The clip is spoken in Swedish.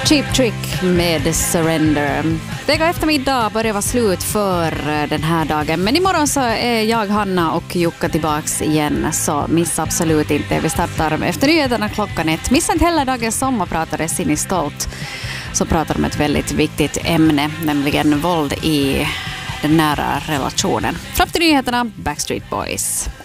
Cheap Trick med Surrender. Vecka eftermiddag börjar vara slut för den här dagen. Men imorgon så är jag, Hanna och Jukka tillbaks igen. Så missa absolut inte. Vi startar efter nyheterna 1:00. Missa inte heller dagens sommarpratare Sinni Stolt. Så pratar om ett väldigt viktigt ämne. Nämligen våld i den nära relationen. Fram till nyheterna, Backstreet Boys.